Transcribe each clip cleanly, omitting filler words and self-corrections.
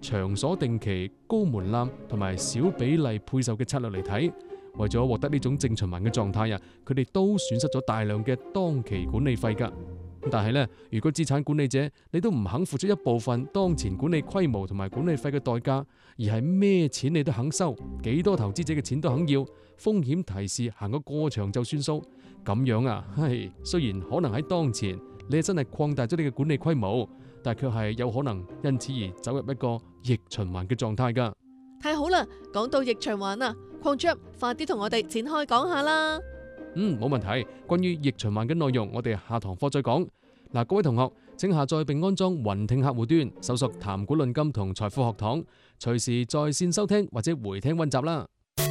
場所定期、高門檻同埋小比例配售嘅策略嚟睇，為咗獲得呢種正循環嘅狀態啊，佢哋都損失咗大量嘅當期管理費㗎。但係呢，如果資產管理者你都唔肯付出一部分當前管理規模同埋管理費嘅代價，而係咩錢你都肯收，幾多投資者嘅錢都肯要，風險提示行個過場就算數，咁樣啊，雖然可能喺當前你真係擴大咗你嘅管理規模，但係卻係有可能因此而走入一個逆循環嘅狀態㗎。 太好啦，講到逆循環啊，鄺主任快啲同我哋展開講下啦。 冇問題。關於逆循環嘅內容，我哋下堂課再講。嗱，各位同學，請下載並安裝雲聽客戶端，搜索談股論金同財富學堂，隨時在線收聽或者回聽溫習啦。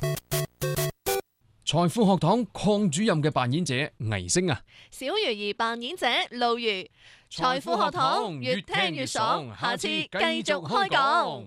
財富學堂鄺主任嘅扮演者倪星啊， 小魚兒扮演者露如。財富學堂越聽越爽，下次繼續開講。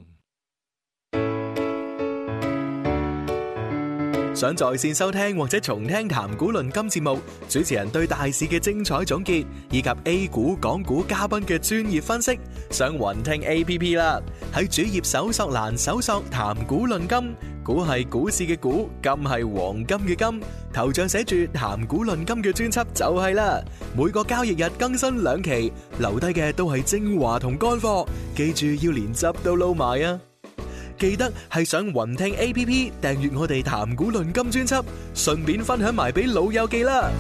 想在線收聽或者重聽談股論金節目，主持人對大市嘅精彩總結，以及 A 股、港股嘉賓嘅專業分析，上雲聽 APP 啦。喺主頁搜索欄搜索談股論金，股係股市嘅股，金係黃金嘅金，頭像寫住談股論金嘅專輯就係啦。每個交易日更新2期，留低嘅都係精華同乾貨，記住要連汁都撈埋啊！記得係上雲聽 APP 訂閱我哋談股論金專輯，順便分享埋俾老友記啦。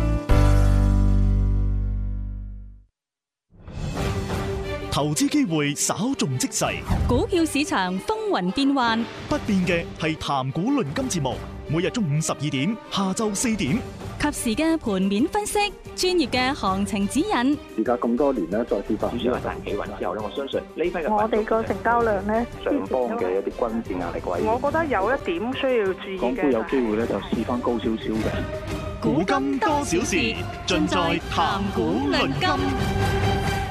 投資機會稍縱即逝， 股票市場風雲變幻， 不變嘅係談股論金節目，每日中午12點，下晝4點， 及時嘅盤面分析，專業嘅行情指引。 而家咁多年咧，再跌翻主要係大企穩之後咧，我相信呢批嘅我哋個成交量咧， 上方嘅一啲均線壓力位， 我覺得有一點需要注意嘅。 港股有機會咧就試翻高少少嘅。 古今多少事，盡在談股論金。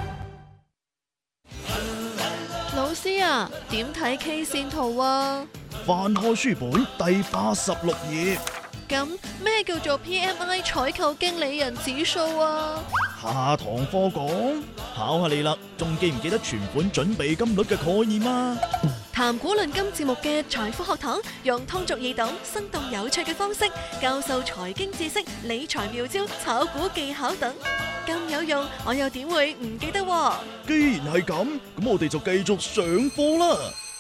老師啊，點睇 K 線圖啊？ 翻開書本第86頁。 咁咩叫做 PMI 採購經理人指數啊？ 下堂課講，考下你啦，仲記唔記得存款準備金率嘅概念啊？ 談股論金節目嘅財富學堂，用通俗易懂、生動有趣嘅方式教授財經知識、理財妙招、炒股技巧等，咁有用，我又點會唔記得？ 既然係咁，咁我哋就繼續上課啦。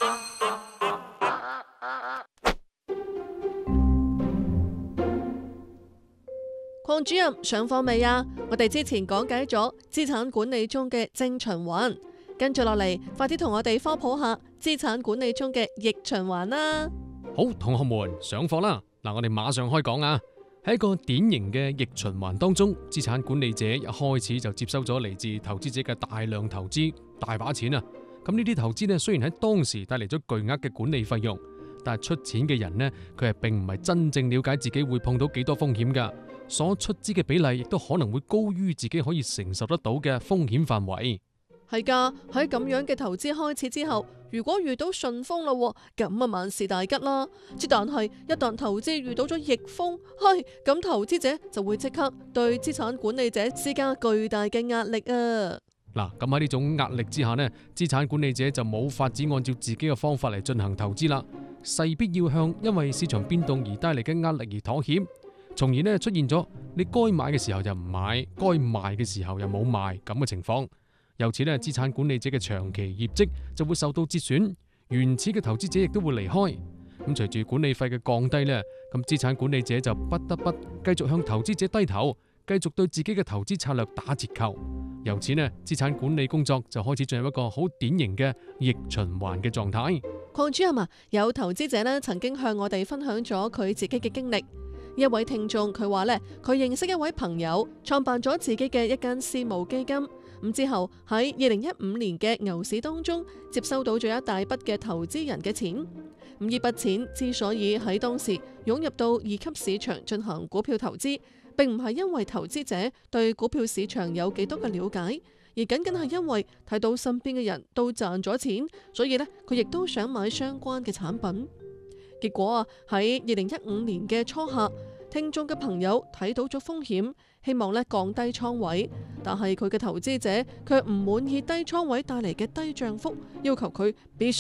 鄺主任上課未啊？我哋之前講解咗資產管理中嘅正循環，跟住落嚟，快啲同我哋科普下資產管理中嘅逆循環啦。 好，同學們上課啦！嗱，我哋馬上開講啊！喺一個典型嘅逆循環當中，資產管理者一開始就接收咗嚟自投資者嘅大量投資，大把錢啊！咁呢啲投資呢，雖然喺當時帶嚟咗巨額嘅管理費用，但係出錢嘅人呢，佢係並唔係真正了解自己會碰到幾多風險噶。所出資嘅比例亦都可能會高於自己可以承受得到嘅風險範圍。 係噶，喺咁樣嘅投資開始之後，如果遇到順風啦，咁啊萬事大吉啦。但係一旦投資遇到咗逆風，咁投資者就會即刻對資產管理者施加巨大嘅壓力啊。 嗱，咁喺呢種壓力之下呢，資產管理者就冇法子按照自己嘅方法嚟進行投資啦，勢必要向因為市場變動而帶嚟嘅壓力而妥協。從而呢出現咗你該買嘅時候又唔買，該賣嘅時候又冇賣咁嘅情況，由此呢資產管理者嘅長期業績就會受到折損，原始嘅投資者亦都會離開。咁隨住管理費嘅降低呢，咁資產管理者就不得不繼續向投資者低頭，繼續對自己嘅投資策略打折扣。由此呢資產管理工作就開始進入一個好典型嘅逆循環嘅狀態。 鄺主任啊，有投資者呢曾經向我哋分享咗佢自己嘅經歷。一位聽眾佢話咧，佢認識一位朋友，創辦咗自己嘅一間私募基金，咁之後喺2015年嘅牛市當中接收到咗一大筆嘅投資人嘅錢，咁呢筆錢之所以喺當時湧入到二級市場進行股票投資，並唔係因為投資者對股票市場有幾多嘅了解，而僅僅係因為睇到身邊嘅人都賺咗錢，所以咧佢亦都想買相關嘅產品。結果啊，喺2015年嘅初夏，聽眾嘅朋友睇到咗風險，希望咧降低倉位，但係佢嘅投資者卻唔滿意低倉位帶嚟嘅低漲幅，要求佢必須